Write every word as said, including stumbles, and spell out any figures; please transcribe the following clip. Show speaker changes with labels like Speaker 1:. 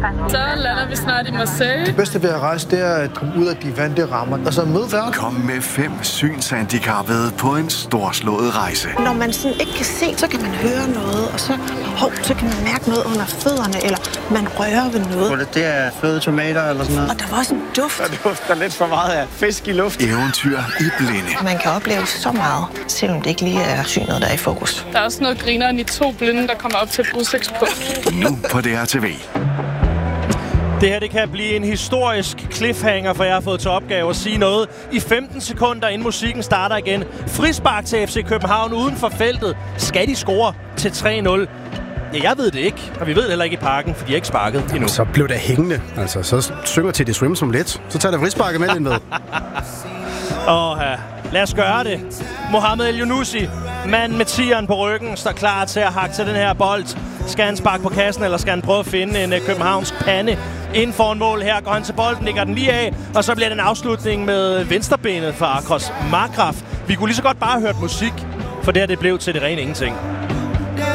Speaker 1: Så lander vi snart i Marseille.
Speaker 2: Det bedste ved at rejse, det er at komme ud af de vante rammer, og så møde verden.
Speaker 3: Kom med fem synshandicappede på en storslået rejse.
Speaker 4: Når man sådan ikke kan se, så kan man høre noget, og så, hov, så kan man mærke noget under fødderne, eller man rører ved noget.
Speaker 5: Det er fløde tomater eller sådan noget.
Speaker 4: Og der var også en duft.
Speaker 5: Der dufter lidt for meget af fisk i luft.
Speaker 3: Eventyr i blinde.
Speaker 4: Man kan opleve så meget, selvom det ikke lige er synet, der er i fokus.
Speaker 1: Der er også noget grineren i to blinde, der kommer op til et udsigtspunkt.
Speaker 3: Nu på D R T V.
Speaker 6: Det her det kan blive en historisk cliffhanger, for jeg har fået til opgave at sige noget i femten sekunder, inden musikken starter igen. Frispark til F C København uden for feltet. Skal de score til tre nul? Ja, jeg ved det ikke, og vi ved det heller ikke i Parken, for de har ikke sparket endnu.
Speaker 7: Så blev der hængende. Altså, så synger til det swim som let. Så tager der frisparket med ind med.
Speaker 6: Åh, ja. Lad os gøre det. Mohamed El-Younousi, mand med tieren på ryggen, står klar til at hakke til den her bold. Skal han sparke på kassen, eller skal han prøve at finde en uh, københavnsk pande inden for en mål? Her går han til bolden, lægger den lige af, og så bliver det en afslutning med venstrebenet fra Akros Markgraf. Vi kunne lige så godt bare have hørt musik, for det her det blev til det rene ingenting.